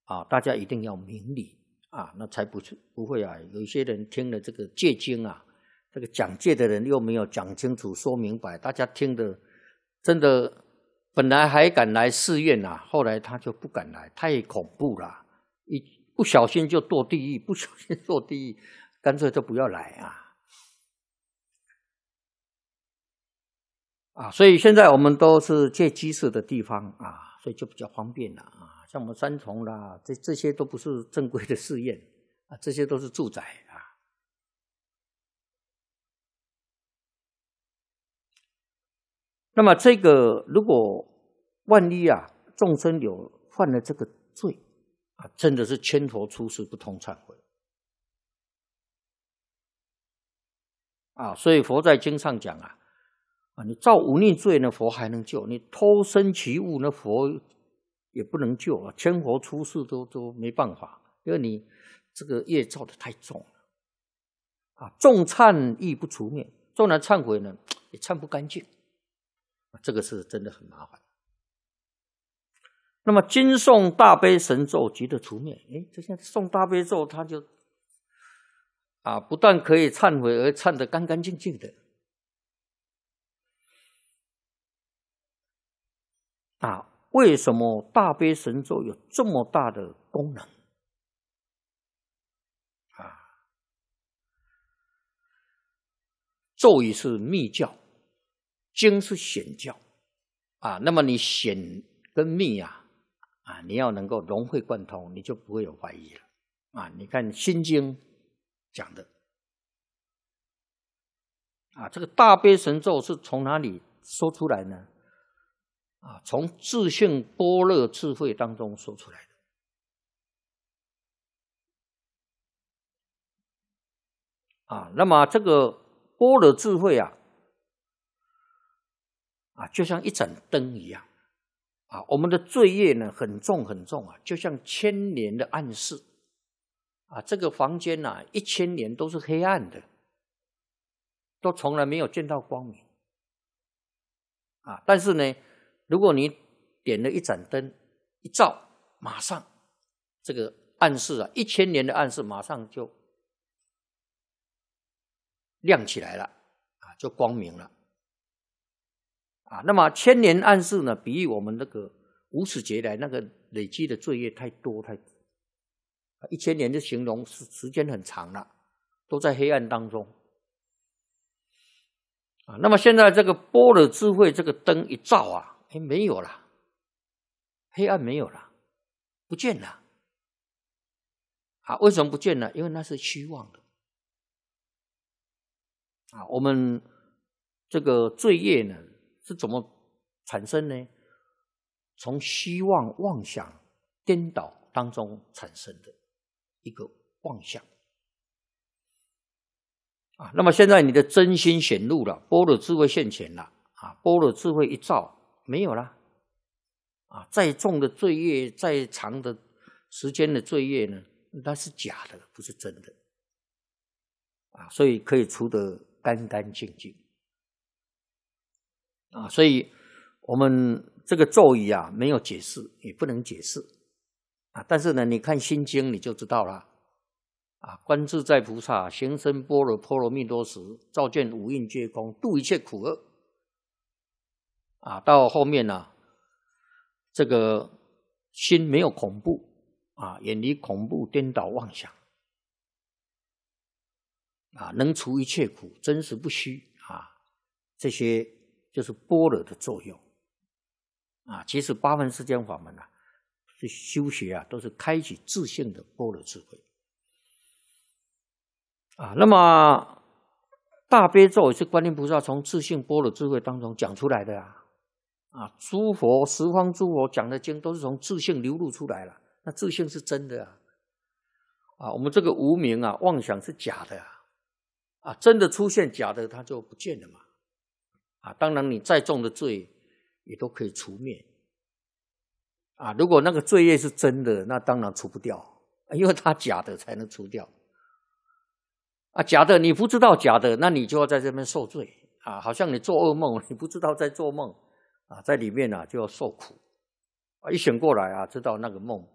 大家一定要明理那才不会有一些人听了这个戒经这个讲戒的人又没有讲清楚说明白，大家听的真的本来还敢来寺院后来他就不敢来，太恐怖了，一不小心就堕地狱，不小心堕地狱，干脆就不要来所以现在我们都是借居士的地方所以就比较方便了像我们三重啦，这些都不是正规的寺院这些都是住宅那么这个如果万一众生有犯了这个罪真的是千佛出世不通忏悔所以佛在经上讲你造忤逆罪呢，佛还能救；你偷生其物呢，佛也不能救千佛出世都没办法，因为你这个业造的太重了重忏亦不除灭，纵然忏悔呢，也忏不干净这个是真的很麻烦。那么经诵大悲神咒即得除灭，这些诵大悲咒，他就不但可以忏悔，而忏得干干净净的为什么大悲神咒有这么大的功能咒语是密教，经是显教那么你显跟密你要能够融会贯通，你就不会有怀疑了你看心经讲的这个大悲神咒是从哪里说出来呢从自性般若智慧当中说出来的那么这个般若智慧就像一盏灯一样我们的罪业呢很重很重就像千年的暗室这个房间1000年都是黑暗的，都从来没有见到光明但是呢，如果你点了一盏灯一照，马上这个暗室1000年的暗室马上就亮起来了就光明了那么1000年暗室呢，比喻我们那个无始劫来那个累积的罪业太多1000年就形容时间很长了，都在黑暗当中那么现在这个般若智慧这个灯一照没有了，黑暗没有了，不见了为什么不见了？因为那是虚妄的我们这个罪业呢是怎么产生呢？从虚妄妄想颠倒当中产生的一个妄想那么现在你的真心显露了，般若智慧现前了般若智慧一照没有了再重的罪业，再长的时间的罪业呢，那是假的，不是真的所以可以除得干干净净所以我们这个咒语没有解释，也不能解释但是呢，你看心经你就知道了观自在菩萨行深般若波罗蜜多时，照见五蕴皆空，度一切苦厄到后面这个心没有恐怖远离恐怖颠倒妄想能除一切苦，真实不虚这些就是般若的作用其实八分世间法门是修学都是开启自性的般若智慧那么大悲咒也是观音菩萨从自性般若智慧当中讲出来的诸佛十方诸佛讲的经都是从自性流露出来了，那自性是真的我们这个无明妄想是假的真的出现，假的它就不见了嘛当然你再重的罪也都可以除灭如果那个罪业是真的，那当然除不掉因为它假的才能除掉假的你不知道假的，那你就要在这边受罪好像你做噩梦，你不知道在做梦在里面就要受苦一醒过来知道那个梦